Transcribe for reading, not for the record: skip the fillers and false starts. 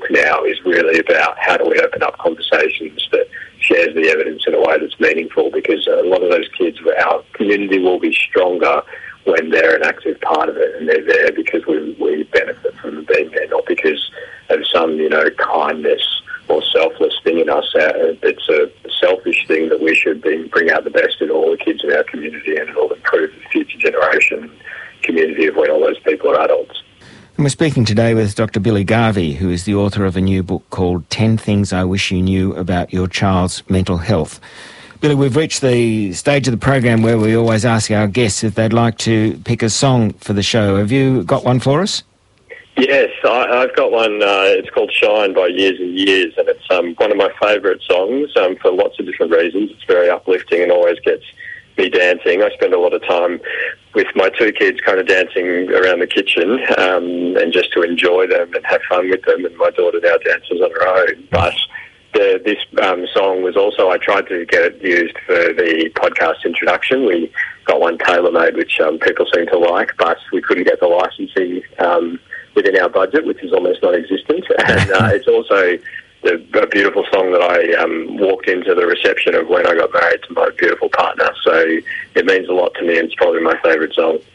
book now is really about how do we open up conversations that shares the evidence in a way that's meaningful, because a lot of those kids, our community will be stronger when they're an active part of it, and they're there because we benefit from them being there, not because of some, kindness or selfless thing in us. It's a selfish thing that we should bring out the best in all the kids in our community, and it'll improve the future generation community of when all those people are adults. And we're speaking today with Dr. Billy Garvey, who is the author of a new book called 10 Things I Wish You Knew About Your Child's Mental Health. Billy, we've reached the stage of the program where we always ask our guests if they'd like to pick a song for the show. Have you got one for us? Yes, I've got one. It's called Shine by Years and Years, and it's one of my favourite songs for lots of different reasons. It's very uplifting and always gets me dancing. I spend a lot of time with my two kids kind of dancing around the kitchen and just to enjoy them and have fun with them, and my daughter now dances on her own. But this song was also, I tried to get it used for the podcast introduction. We got one tailor-made, which people seem to like, but we couldn't get the licensing within our budget, which is almost non-existent. And it's also a beautiful song that I walked into the reception of when I got married to my beautiful partner. So it means a lot to me, and it's probably my favourite song.